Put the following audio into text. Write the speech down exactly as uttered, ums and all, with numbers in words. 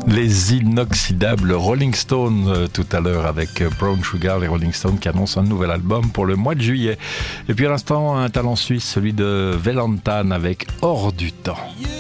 Les inoxydables Rolling Stones euh, tout à l'heure avec euh, Brown Sugar, les Rolling Stones qui annoncent un nouvel album pour le mois de juillet. Et puis à l'instant, un talent suisse, celui de Valentine avec Hors du temps.